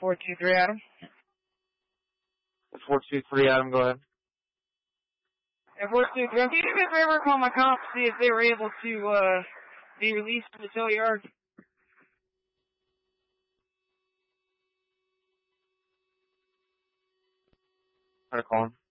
423 Adam. 423 Adam, go ahead. And 423, can you do me a favor, call my cops, see if they were able to, be released from the tow yard? Try to call him.